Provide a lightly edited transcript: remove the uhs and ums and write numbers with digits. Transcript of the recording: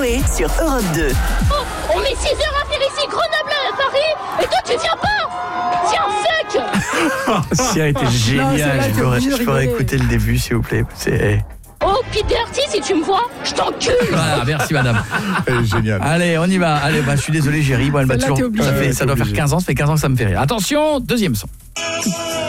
Couplet sur Europe 2. On met 6 heures à faire ici, Grenoble à Paris, et toi tu viens pas. Tiens, sec. Ça a été génial. Je pourrais écouter le début, s'il vous plaît. C'est... Oh, Pete Dirty, si tu me vois, je t'encule. Voilà, merci madame. Génial. Allez, on y va. Allez, je suis désolé, Géry. Moi, elle m'a Celle-là, toujours... t'es obligé. Ça doit faire 15 ans, ça fait 15 ans que ça me fait rire. Attention, deuxième son.